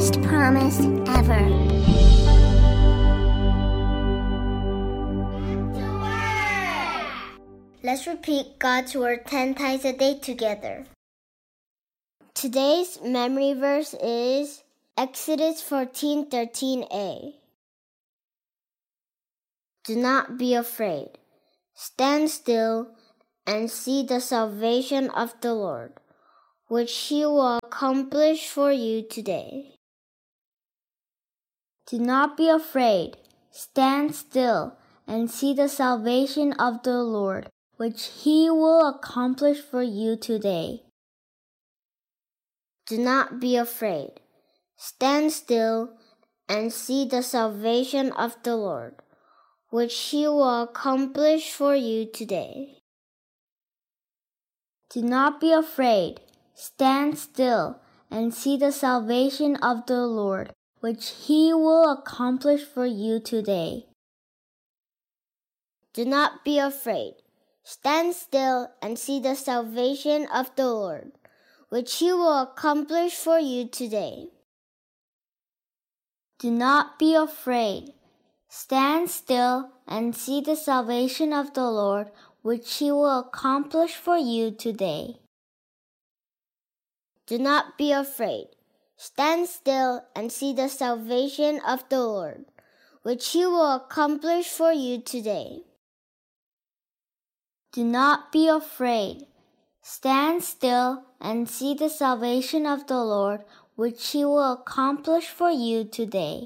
greatest promise ever. Let's repeat God's Word 10 times a day together. Today's memory verse is Exodus 14:13a. Do not be afraid. Stand still and see the salvation of the Lord, which He will accomplish for you today. Do not be afraid. Stand still and see the salvation of the Lord, which He will accomplish for you today. Do not be afraid. Stand still and see the salvation of the Lord, which He will accomplish for you today. Do not be afraid. Stand still and see the salvation of the Lord, which He will accomplish for you today. Do not be afraid. Stand still and see the salvation of the Lord, which He will accomplish for you today. Do not be afraid. Stand still and see the salvation of the Lord, which He will accomplish for you today. Do not be afraid. Stand still and see the salvation of the Lord, which He will accomplish for you today. Do not be afraid. Stand still and see the salvation of the Lord, which He will accomplish for you today.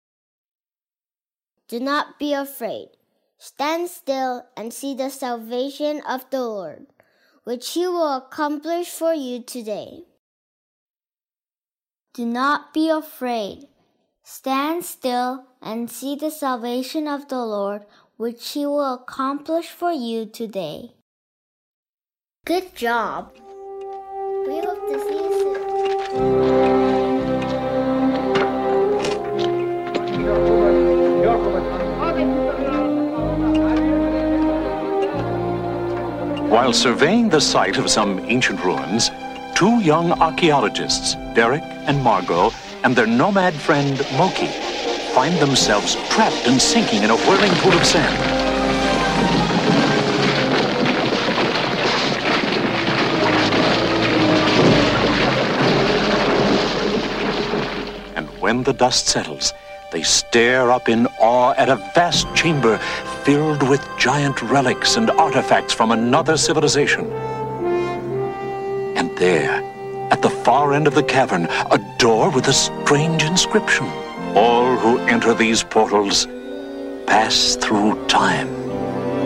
Do not be afraid. Stand still and see the salvation of the Lord, which He will accomplish for you today. Do not be afraid. Stand still and see the salvation of the Lord, which He will accomplish for you today. Good job. We hope to see you soon. While surveying the site of some ancient ruins, two young archaeologists, Derek and Margot, and their nomad friend Moki, find themselves trapped and sinking in a whirling pool of sand. And when the dust settles, they stare up in awe at a vast chamber filled with giant relics and artifacts from another civilization. And there, at the far end of the cavern, a door with a strange inscription. All who enter these portals pass through time.